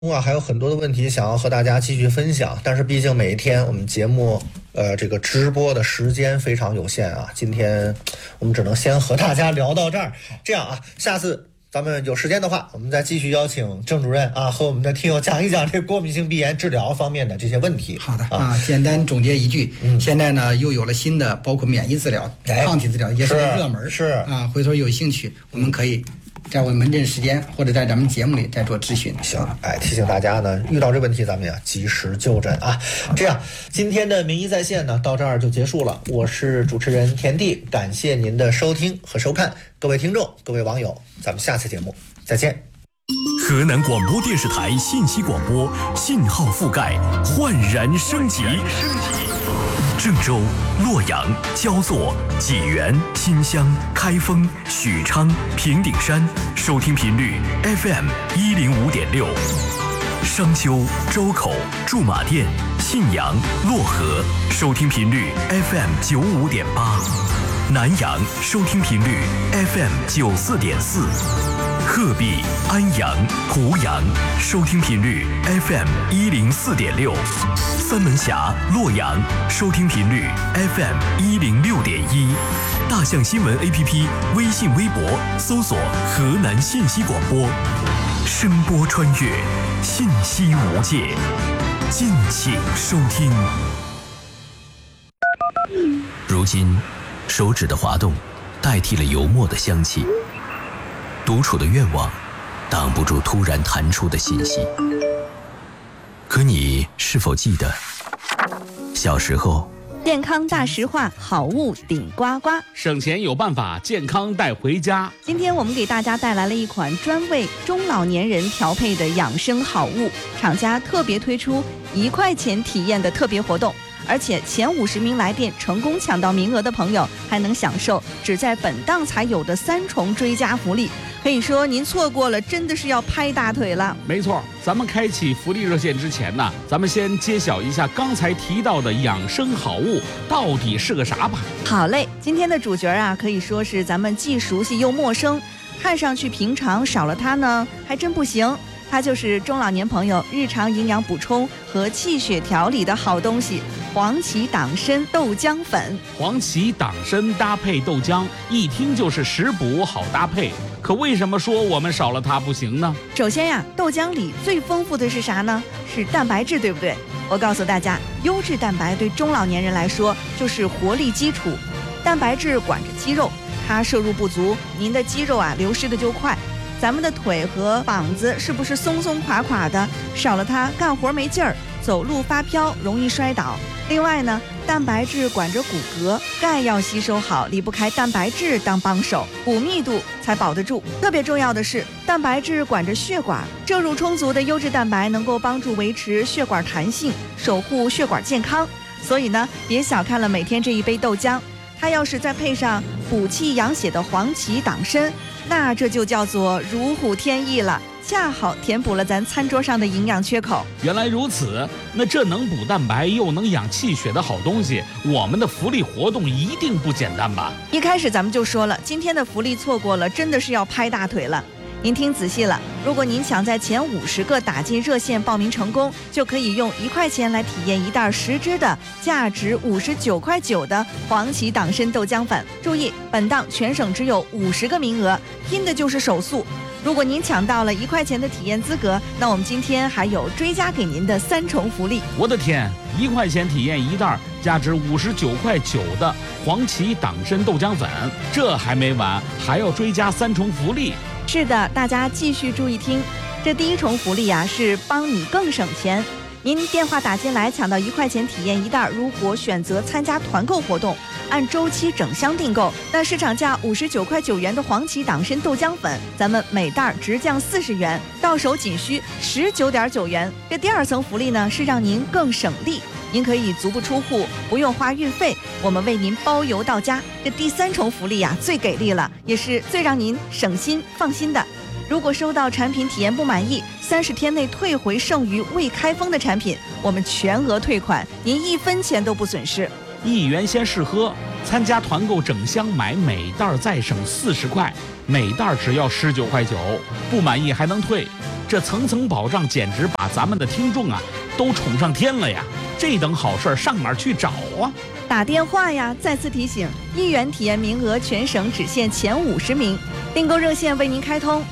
还有很多的问题想要和大家继续分享，但是毕竟每一天我们节目这个直播的时间非常有限啊，今天我们只能先和大家聊到这儿。这样啊，下次咱们有时间的话，我们再继续邀请郑主任啊，和我们的听友讲一讲这过敏性鼻炎治疗方面的这些问题。 好的啊，简单总结一句，现在呢又有了新的，包括免疫治疗、抗体治疗也是热门， 是啊，回头有兴趣，我们可以在我们门诊时间或者在咱们节目里再做咨询。 行，提醒大家呢，遇到这问题咱们呀及时就诊啊。这样，今天的名医在线呢到这儿就结束了。我是主持人田地，感谢您的收听和收看，各位听众、各位网友，咱们下次节目再见。 河南广播电视台信息广播信号覆盖焕然升级。郑州、洛阳、焦作、济源、新乡、开封、许昌、平顶山收听频率 FM 105.6，商丘、周口、驻马店、信阳、漯河收听频率 FM 95.8，南阳收听频率 FM 94.4，鹤壁、安阳、湖阳收听频率 FM 104.6，三门峡、洛阳收听频率 FM 106.1，大象新闻 APP 微信微博搜索河南信息广播，声波穿越，信息无界，敬请收听。如今，手指的滑动代替了油墨的香气，独处的愿望挡不住突然弹出的信息。可你是否记得，小时候健康大实话，好物顶呱呱， 省钱有办法，健康带回家。 今天我们给大家带来了一款专为中老年人调配的养生好物，厂家特别推出1块钱体验的特别活动，而且前50名来电成功抢到名额的朋友还能享受只在本档才有的3重追加福利。可以说您错过了真的是要拍大腿了。 没错，咱们开启福利热线之前呢，咱们先揭晓一下刚才提到的养生好物到底是个啥吧。 好嘞，今天的主角啊，可以说是咱们既熟悉又陌生，看上去平常少了它呢还真不行。它就是中老年朋友日常营养补充和气血调理的好东西——黄芪党参豆浆粉。 黄芪党参搭配豆浆，一听就是食补好搭配。可为什么说我们少了它不行呢？ 首先呀，豆浆里最丰富的是啥呢？是蛋白质，对不对？我告诉大家，优质蛋白对中老年人来说就是活力基础。蛋白质管着肌肉，它摄入不足，您的肌肉啊流失的就快。咱们的腿和膀子是不是松松垮垮的？少了它，干活没劲儿，走路发飘，容易摔倒。另外呢，蛋白质管着骨骼，钙要吸收好，离不开蛋白质当帮手，骨密度才保得住。特别重要的是，蛋白质管着血管，摄入充足的优质蛋白能够帮助维持血管弹性，守护血管健康。所以呢，别小看了每天这一杯豆浆，它要是再配上补气养血的黄芪党参，那这就叫做如虎添翼了，恰好填补了咱餐桌上的营养缺口。 原来如此，那这能补蛋白又能养气血的好东西，我们的福利活动一定不简单吧？ 一开始咱们就说了，今天的福利错过了，真的是要拍大腿了。您听仔细了，如果您想在前50个打进热线报名成功，就可以用1块钱来体验一袋10支的价值59.9块的黄芪党参豆浆粉。注意，本档全省只有50个名额，拼的就是手速。如果您抢到了1块钱的体验资格，那我们今天还有追加给您的3重福利。 我的天，1块钱体验一袋价值59.9块的黄芪党参豆浆粉，这还没完，还要追加3重福利。 是的，大家继续注意听，这第1重福利啊是帮你更省钱。您电话打进来抢到1块钱体验一袋，如果选择参加团购活动，按周期整箱订购，那市场价59.9块的黄芪党参豆浆粉，咱们每袋直降40元，到手仅需19.9元。这第2层福利呢是让您更省力，您可以足不出户，不用花运费，我们为您包邮到家。这第3重福利呀最给力了，也是最让您省心放心的。如果收到产品体验不满意，30天内退回剩余未开封的产品，我们全额退款，您1分钱都不损失。 1元先试喝，参加团购整箱买，每袋再省40块，每袋只要19.9块，不满意还能退。 这层层保障简直把咱们的听众啊都宠上天了呀！这等好事上哪儿去找啊？ 打电话呀！再次提醒，1元体验名额全省只限前50名，订购热线为您开通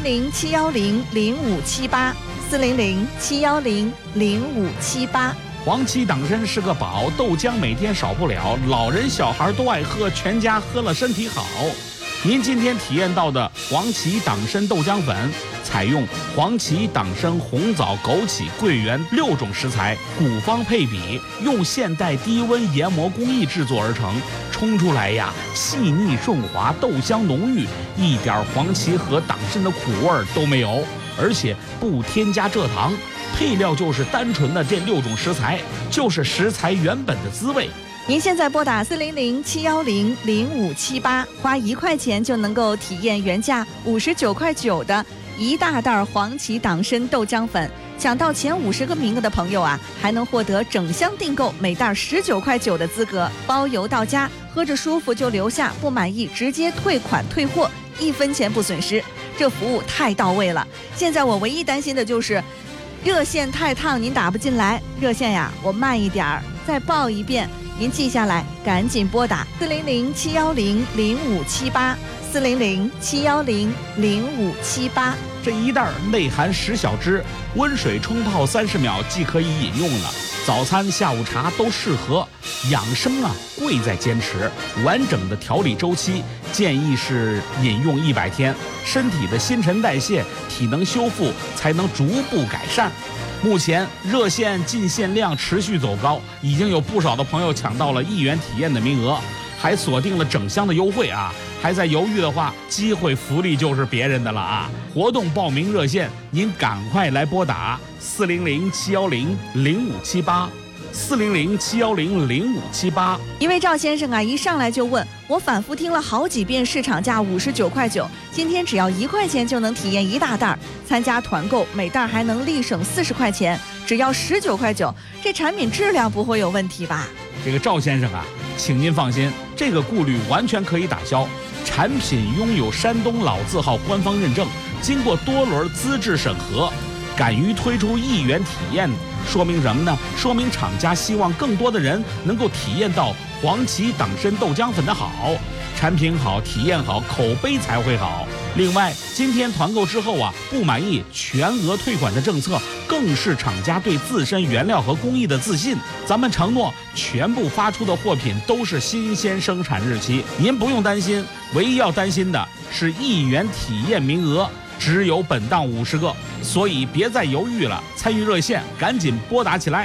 400-710-0578，400-710-0578。 黄芪党参是个宝，豆浆每天少不了，老人小孩都爱喝，全家喝了身体好。您今天体验到的黄芪党参豆浆粉，采用黄芪、党参、红枣、枸杞、桂圆6种食材，古方配比，用现代低温研磨工艺制作而成，冲出来呀，细腻顺滑，豆香浓郁，一点黄芪和党参的苦味都没有，而且不添加蔗糖，配料就是单纯的这6种食材，就是食材原本的滋味。 您现在拨打400-710-0578，花1块钱就能够体验原价59.9块的一大袋黄芪党参豆浆粉。抢到前50个名额的朋友啊，还能获得整箱订购每袋19.9块的资格，包邮到家，喝着舒服就留下，不满意直接退款退货，1分钱不损失，这服务太到位了。现在我唯一担心的就是热线太烫，您打不进来。热线呀，我慢一点儿，再报一遍。您记下来，赶紧拨打400-710-0578，400-710-0578。 这一袋内含10小支，温水冲泡30秒即可以饮用了。早餐、下午茶都适合。养生啊，贵在坚持。完整的调理周期建议是饮用100天，身体的新陈代谢、体能修复才能逐步改善。目前热线进线量持续走高，已经有不少的朋友抢到了1元体验的名额，还锁定了整箱的优惠啊！还在犹豫的话，机会福利就是别人的了啊！活动报名热线，您赶快来拨打400-710-0578，400-710-0578。 一位赵先生啊，一上来就问我，反复听了好几遍市场价59.9块，今天只要1块钱就能体验一大袋，参加团购每袋还能立省40块钱，只要19.9块，这产品质量不会有问题吧？ 这个赵先生啊，请您放心，这个顾虑完全可以打消。产品拥有山东老字号官方认证，经过多轮资质审核，敢于推出1元体验，说明什么呢？说明厂家希望更多的人能够体验到黄芪党参豆浆粉的好，产品好，体验好，口碑才会好。另外，今天团购之后啊，不满意全额退款的政策，更是厂家对自身原料和工艺的自信。咱们承诺，全部发出的货品都是新鲜生产日期，您不用担心。唯一要担心的是1元体验名额只有本档50个，所以别再犹豫了，参与热线赶紧拨打起来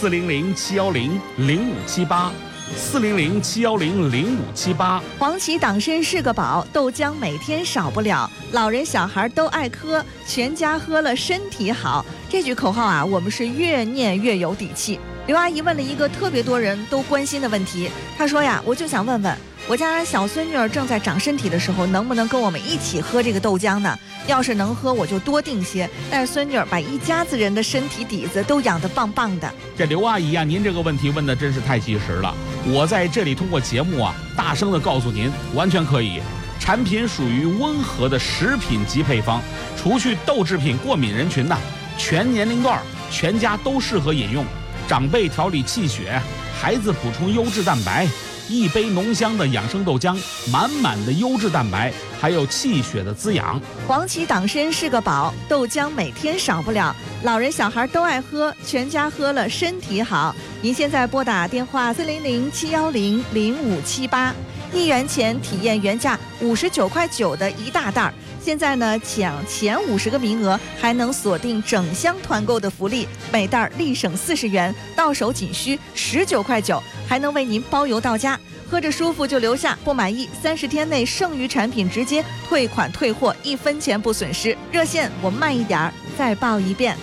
，400-710-0578，400-710-0578。 黄芪党参是个宝，豆浆每天少不了，老人小孩都爱喝，全家喝了身体好。这句口号啊，我们是越念越有底气。刘阿姨问了一个特别多人都关心的问题，她说呀，我就想问问，我家小孙女儿正在长身体的时候，能不能跟我们一起喝这个豆浆呢？要是能喝，我就多订些，带孙女儿把一家子人的身体底子都养得棒棒的。 这刘阿姨啊，您这个问题问的真是太及时了。我在这里通过节目啊，大声的告诉您，完全可以。产品属于温和的食品级配方，除去豆制品过敏人群全年龄段、全家都适合饮用。长辈调理气血，孩子补充优质蛋白。一杯浓香的养生豆浆，满满的优质蛋白，还有气血的滋养。 黄芪党参是个宝，豆浆每天少不了，老人小孩都爱喝，全家喝了身体好。您现在拨打电话400-710-0578，1元钱体验原价59.9块的一大袋。现在呢，抢前50个名额，还能锁定整箱团购的福利，每袋立省40元，到手仅需19.9块，还能为您包邮到家。喝着舒服就留下，不满意30天内剩余产品直接退款退货，1分钱不损失。热线我慢一点再报一遍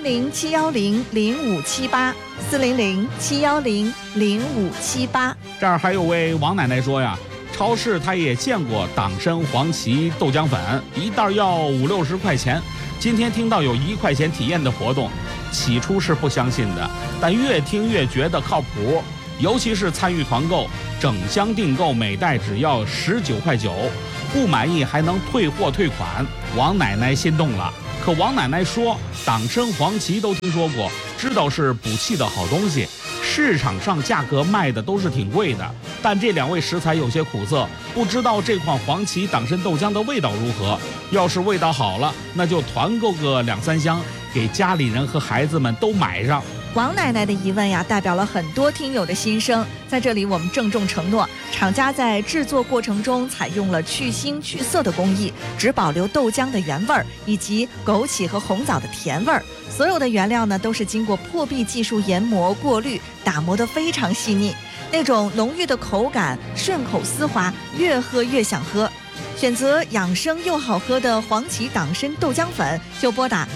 ，400-710-0578，400-710-0578。 这儿还有位王奶奶说呀，超市她也见过党参黄芪豆浆粉，一袋要50-60块钱。今天听到有1块钱体验的活动，起初是不相信的，但越听越觉得靠谱。尤其是参与团购，整箱订购每袋只要19.9块，不满意还能退货退款。王奶奶心动了， 可王奶奶说，党参、黄芪都听说过，知道是补气的好东西，市场上价格卖的都是挺贵的。但这2味食材有些苦涩，不知道这款黄芪党参豆浆的味道如何。要是味道好了，那就团购个2、3箱，给家里人和孩子们都买上。 王奶奶的疑问呀，代表了很多听友的心声。在这里，我们郑重承诺，厂家在制作过程中采用了去腥去涩的工艺，只保留豆浆的原味儿以及枸杞和红枣的甜味儿。所有的原料呢，都是经过破壁技术研磨、过滤、打磨得非常细腻，那种浓郁的口感，顺口丝滑，越喝越想喝。选择养生又好喝的黄芪党参豆浆粉，就拨打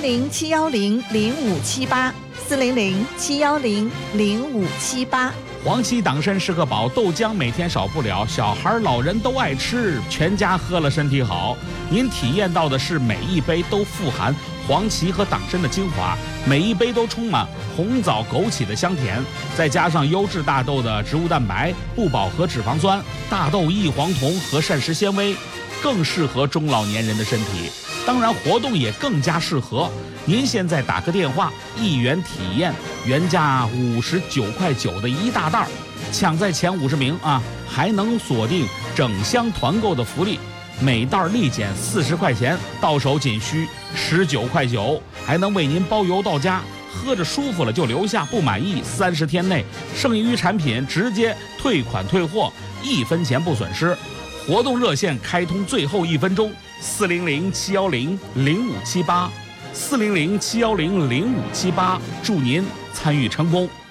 400-710-0578，400-710-0578。 黄芪党参是个宝，豆浆每天少不了，小孩老人都爱吃，全家喝了身体好。您体验到的是每一杯都富含黄芪和党参的精华，每一杯都充满红枣、枸杞的香甜，再加上优质大豆的植物蛋白、不饱和脂肪酸、大豆异黄酮和膳食纤维，更适合中老年人的身体。当然，活动也更加适合。您现在打个电话，1元体验，原价59.9块的一大袋，抢在前50名啊！还能锁定整箱团购的福利，每袋立减40块钱，到手仅需19.9块，还能为您包邮到家。喝着舒服了就留下，不满意30天内剩余产品直接退款退货，1分钱不损失。活动热线开通最后1分钟，400-710-0578，400-710-0578，祝您参与成功。